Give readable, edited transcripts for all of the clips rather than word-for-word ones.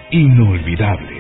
inolvidables.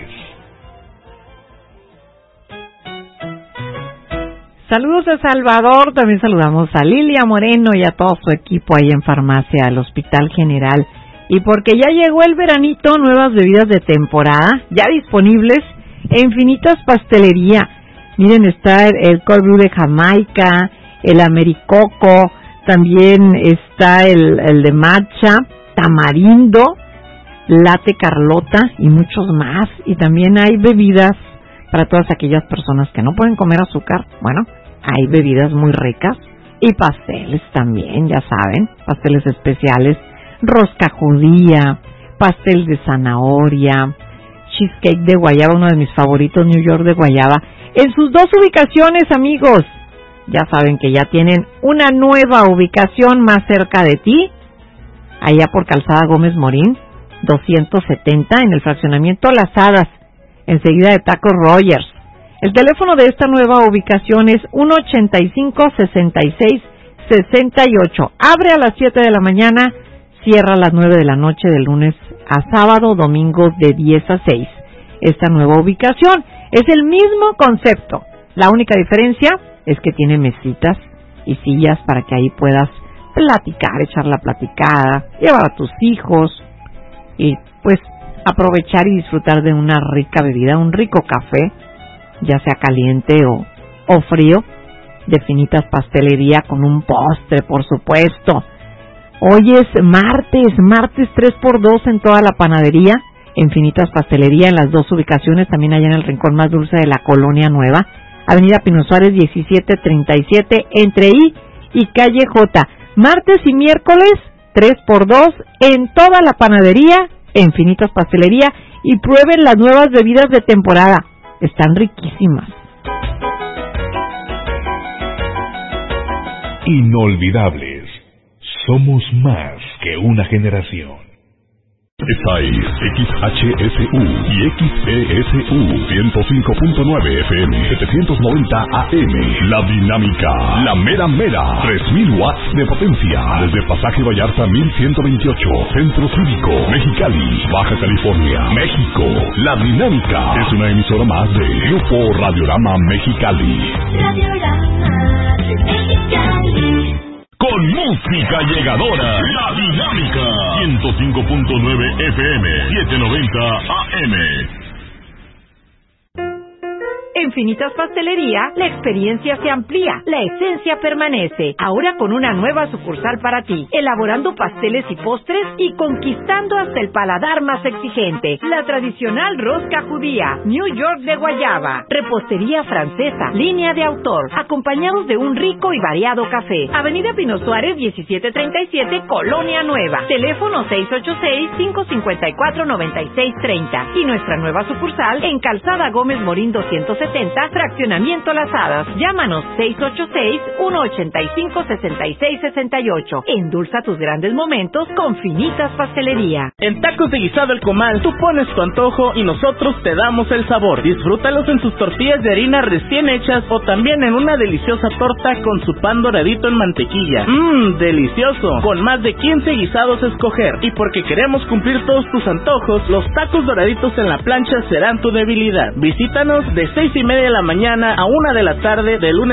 Saludos a Salvador, también saludamos a Lilia Moreno y a todo su equipo ahí en Farmacia del Hospital General. Y porque ya llegó el veranito, nuevas bebidas de temporada, ya disponibles en Infinitas Pastelería. Miren, está el cold brew de Jamaica, el Americoco, también está el de matcha, tamarindo, latte Carlota y muchos más. Y también hay bebidas para todas aquellas personas que no pueden comer azúcar. Bueno, hay bebidas muy ricas y pasteles también, ya saben, pasteles especiales, rosca judía, pastel de zanahoria, cheesecake de guayaba, uno de mis favoritos, New York de guayaba, en sus dos ubicaciones, amigos. Ya saben que ya tienen una nueva ubicación más cerca de ti, allá por Calzada Gómez Morín, 270, en el fraccionamiento Las Hadas, enseguida de Taco Rogers. El teléfono de esta nueva ubicación es 185-66-68. Abre a las 7 de la mañana, cierra a las 9 de la noche de lunes a sábado, domingo de 10 a 6. Esta nueva ubicación es el mismo concepto. La única diferencia es que tiene mesitas y sillas para que ahí puedas platicar, echar la platicada, llevar a tus hijos y pues aprovechar y disfrutar de una rica bebida, un rico café, ya sea caliente o frío, de Infinitas Pastelería con un postre, por supuesto. Hoy es martes 3x2 en toda la panadería, Infinitas Pastelería en las dos ubicaciones, también allá en el rincón más dulce de la Colonia Nueva, Avenida Pino Suárez 1737, entre I y Calle J. Martes y miércoles 3x2 en toda la panadería, Infinitas Pastelería, y prueben las nuevas bebidas de temporada. Están riquísimas. Inolvidables. Somos más que una generación. Esta es XHSU y XESU 105.9 FM 790 AM. La Dinámica, la mera mera, 3000 watts de potencia. Desde Pasaje Vallarta 1128, Centro Cívico, Mexicali, Baja California, México. La Dinámica es una emisora más de Grupo Radiorama Mexicali. Radiorama Mexicali. Con música llegadora, La Dinámica, 105.9 FM, 790 AM. En Infinitas Pastelería, la experiencia se amplía, la esencia permanece. Ahora con una nueva sucursal para ti, elaborando pasteles y postres y conquistando hasta el paladar más exigente. La tradicional rosca judía, New York de guayaba, repostería francesa, línea de autor, acompañados de un rico y variado café. Avenida Pino Suárez 1737, Colonia Nueva. Teléfono 686-554-9630. Y nuestra nueva sucursal en Calzada Gómez Morín 270, fraccionamiento Las Hadas. Llámanos 686-185-6668. Endulza tus grandes momentos con Infinitas Pastelería. En Tacos de Guisado El Comal, tú pones tu antojo y nosotros te damos el sabor. Disfrútalos en sus tortillas de harina recién hechas o también en una deliciosa torta con su pan doradito en mantequilla. Delicioso. Con más de 15 guisados a escoger. Y porque queremos cumplir todos tus antojos, los tacos doraditos en la plancha serán tu debilidad. Visítanos de 6:30 de la mañana a 1 de la tarde de lunes